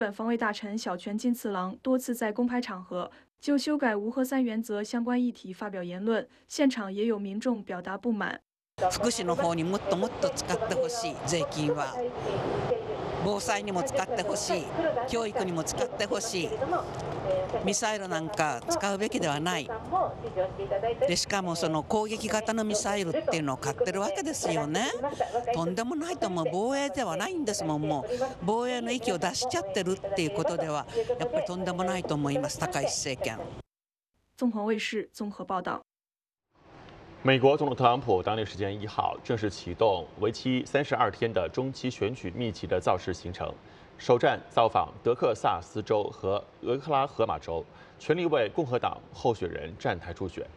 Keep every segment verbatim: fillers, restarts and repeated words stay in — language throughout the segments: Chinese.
本防卫大臣小泉进次郎多次在公开场合就修改无核三原则相关议题发表言论，现场也有民众表达不满。 福祉の方にもっともっと使ってほしい税金は防災にも使ってほしい、教育にも使ってほしい。ミサイルなんか使うべきではない。でしかもその攻撃型のミサイルっていうのを買ってるわけですよね。とんでもないと思う。防衛ではないんですもん。もう防衛の域を出しちゃってるっていうことではやっぱりとんでもないと思います。高市政権。 纵横卫视综合报道。 美国总统特朗普当地时间一号正式启动为期三十二天的中期选举密集的造势行程，首站造访德克萨斯州和俄克拉荷马州，全力为共和党候选人站台助选。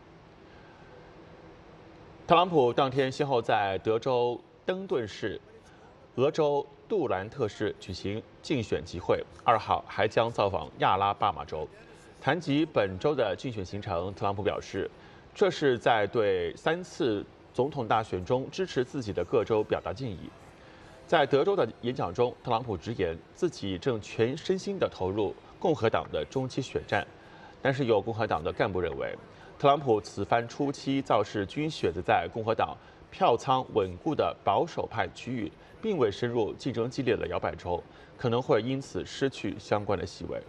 特朗普当天先后在德州登顿市、俄州杜兰特市举行竞选集会，二号还将造访亚拉巴马州。谈及本周的竞选行程，特朗普表示，这是在对三次总统大选中支持自己的各州表达敬意。在德州的演讲中，特朗普直言自己正全身心地投入共和党的中期选战，但是有共和党的干部认为，特朗普此番初期造势均选择在共和党票仓稳固的保守派区域，并未深入竞争激烈的摇摆州，可能会因此失去相关的席位。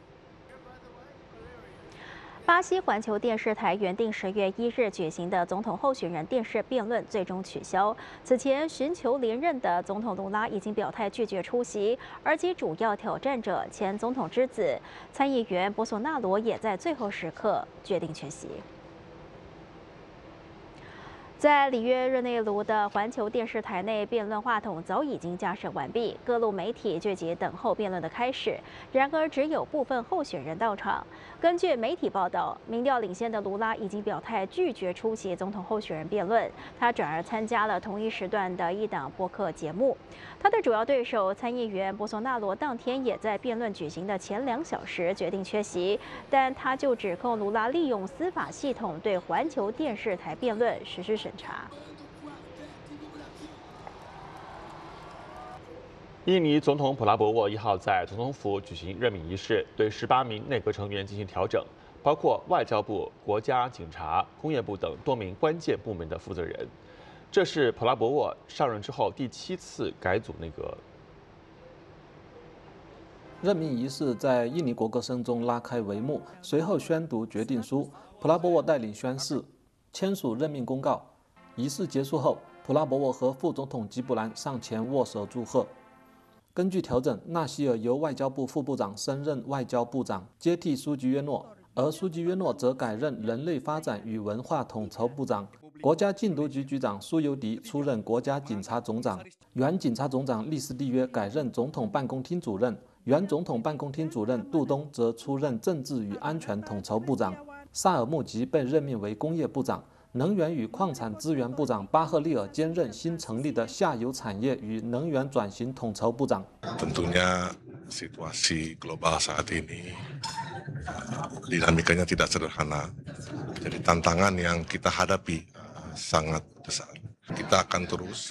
巴西环球电视台原定十月一日举行的总统候选人电视辩论最终取消。此前寻求连任的总统卢拉已经表态拒绝出席，而其主要挑战者前总统之子参议员博索纳罗也在最后时刻决定缺席。在里约热内卢的环球电视台内，辩论话筒早已经架设完毕，各路媒体聚集等候辩论的开始。然而，只有部分候选人到场。根据媒体报道，民调领先的卢拉已经表态拒绝出席总统候选人辩论，他转而参加了同一时段的一档播客节目。他的主要对手参议员博索纳罗当天也在辩论举行的前两小时决定缺席，但他就指控卢拉利用司法系统对环球电视台辩论实施审查。 印尼总统普拉博沃一号在总统府举行任命仪式，对十八名内阁成员进行调整，包括外交部、国家警察、工业部等多名关键部门的负责人。这是普拉博沃上任之后第七次改组内阁。 任命仪式在印尼国歌声中拉开帷幕，随后宣读决定书。普拉博沃带领宣誓，签署任命公告。仪式结束后，普拉博沃和副总统吉卜兰上前握手祝贺。根据调整，纳西尔由外交部副部长升任外交部长，接替苏吉约诺，而苏吉约诺则改任人类发展与文化统筹部长。国家禁毒局局长苏尤迪出任国家警察总长，原警察总长利斯蒂约改任总统办公厅主任，原总统办公厅主任杜东则出任政治与安全统筹部长。萨尔穆吉被任命为工业部长。能源与矿产资源部长巴赫利尔兼任新成立的下游产业与能源转型统筹部长。 Tentunya situasi global saat ini dinamikanya tidak sederhana. Jadi tantangan yang kita hadapi sangat besar. Kita akan terus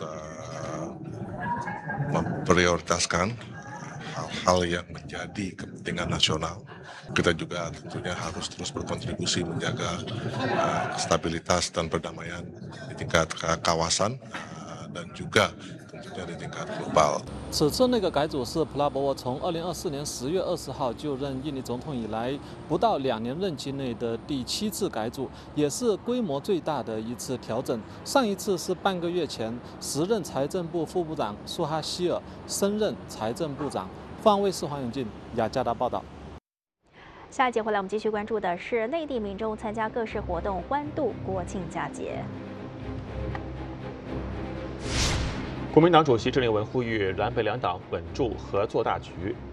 memprioritaskan hal-hal yang menjadi kepentingan nasional. Kita juga tentunya harus terus berkontribusi menjaga uh, stabilitas dan perdamaian di tingkat kawasan uh, dan juga tentunya di tingkat global. 此次内阁改组是普拉博沃从二零二四年十月二十号就任印尼总统以来，不到两年任期内的第七次改组，也是规模最大的一次调整。上一次是半个月前，时任财政部副部长苏哈希尔升任财政部长。放卫视黄永进雅加达报道。 下一节回来，我们继续关注的是内地民众参加各式活动，欢度国庆佳节。 国民党主席郑丽文呼吁蓝北两党稳住合作大局，